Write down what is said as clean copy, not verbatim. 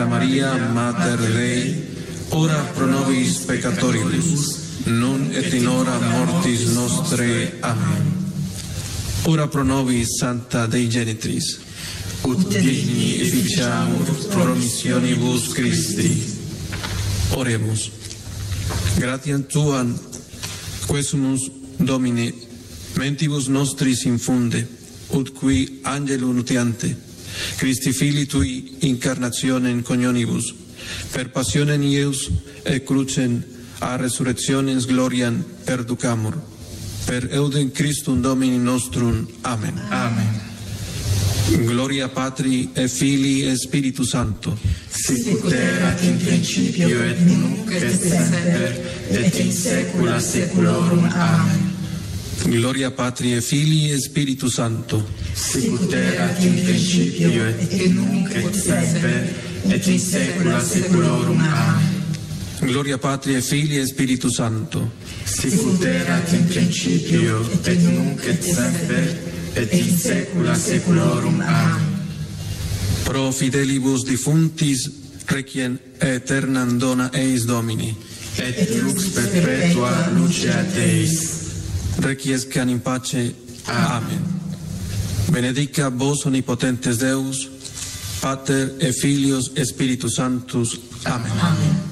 Sancta Maria, Mater Dei, ora pro nobis peccatoribus, nun et in hora mortis nostrae. Amen. Ora pro nobis, Sancta Dei Genitris, ut digni efficiamur promissionibus Christi. Oremus. Gratiam Tuam, quesumus Domine, mentibus nostris infunde, ut qui angelum nuntiante, Christi Filii Tui incarnationem conionibus, per passionem eius et crucem a resurrectionem gloriam perducamur, per eudem Christum Domini nostrum. Amen. Amen. Gloria Patri et Filii et Spiritus Sancto, Sic ut erat in principio et nunc et semper et in saecula saeculorum. Amen. Gloria Patri et Filii et Spiritus Sancto, Sic ut erat in principio et nunc et semper et in saecula saeculorum. Amen. Gloria Patri et Filii et Spiritus Sancto, Sic ut erat in principio et nunc et semper et in saecula saeculorum. Amen. pro fidelibus defunctis requiem aeternam dona eis Domini, Et lux perpetua lucea Deis. requiescat in pace. Amen. Benedicat vos omnipotentes Deus, Pater et Filius et Spiritus Sanctus. Amen. Amen.